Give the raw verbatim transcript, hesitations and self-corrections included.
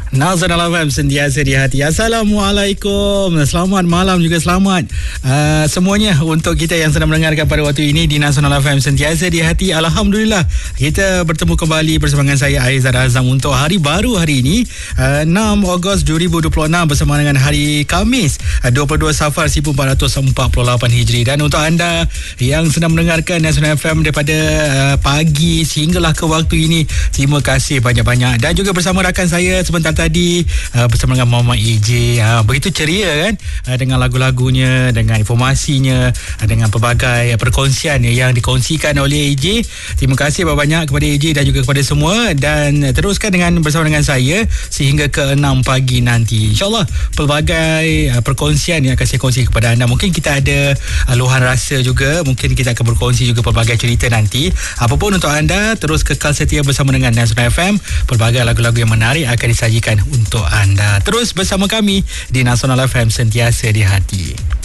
Nasional F M sentiasa di hati. Assalamualaikum. Selamat malam juga selamat uh, semuanya untuk kita yang sedang mendengarkan pada waktu ini di Nasional F M sentiasa di hati. Alhamdulillah kita bertemu kembali bersama dengan saya Aizat Azam untuk hari baru hari ini uh, enam Ogos dua ribu dua puluh enam bersama dengan hari Khamis uh, dua puluh dua Safar seribu empat ratus empat puluh lapan Hijri. Dan untuk anda yang sedang mendengarkan Nasional F M daripada uh, pagi sehinggalah ke waktu ini, terima kasih banyak-banyak. Dan juga bersama rakan saya sebentar tadi uh, bersama dengan Muhammad A J, uh, begitu ceria kan uh, dengan lagu-lagunya, dengan informasinya, uh, dengan pelbagai uh, perkongsian yang dikongsikan oleh A J. Terima kasih banyak-banyak kepada A J dan juga kepada semua. Dan uh, teruskan dengan bersama dengan saya sehingga ke enam pagi nanti. InsyaAllah pelbagai uh, perkongsian yang akan saya kongsi kepada anda. Mungkin kita ada uh, luahan rasa juga, mungkin kita akan berkongsi juga pelbagai cerita nanti. Apapun untuk anda, terus kekal setia bersama dengan Nasional F M. Pelbagai lagu-lagu yang menarik akan disajikan untuk anda. Terus bersama kami di Nasional F M sentiasa di hati.